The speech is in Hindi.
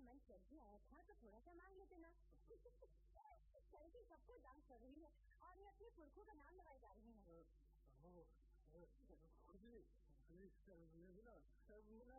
मन चल भी आया था तो थोड़ा सा मांग लेते ना। लड़की सबको डांस कर रही है और ये अपने पुरखों का नाम लगाई जा रही है।